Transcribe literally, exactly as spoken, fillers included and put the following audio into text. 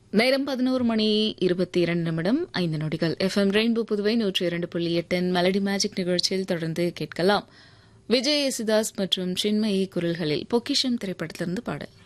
நேரம் பதினோரு மணி இருபத்தி இரண்டு நிமிடம் ஐந்து நொடிகள். எஃப்எம் ரெயின்போ புதுவை நூற்றி இரண்டு புள்ளி எட்டின் மெலடி மேஜிக் நிகழ்ச்சியில் தொடர்ந்து கேட்கலாம். விஜய் யேசுதாஸ் மற்றும் சின்மயி குரல்களில் பொக்கிஷம் திரைப்படத்திலிருந்து பாடல்.